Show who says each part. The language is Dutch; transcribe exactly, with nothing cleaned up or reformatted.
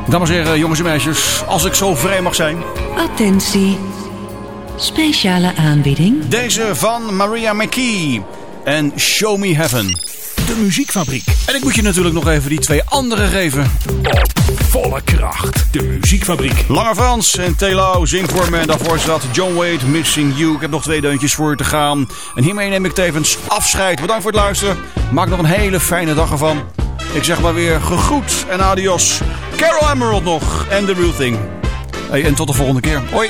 Speaker 1: Dames en heren, jongens en meisjes, als ik zo vrij mag zijn.
Speaker 2: Attentie. Speciale aanbieding.
Speaker 1: Deze van Maria McKee en Show Me Heaven.
Speaker 3: De Muziekfabriek.
Speaker 1: En ik moet je natuurlijk nog even die twee andere geven.
Speaker 3: Op volle kracht. De Muziekfabriek.
Speaker 1: Lange Frans en Telo zingt voor me. En daarvoor staat John Wade, Missing You. Ik heb nog twee deuntjes voor te gaan. En hiermee neem ik tevens afscheid. Bedankt voor het luisteren. Maak nog een hele fijne dag ervan. Ik zeg maar weer gegroet en adios. Carol Emerald nog en The Real Thing. Hey, en tot de volgende keer. Hoi.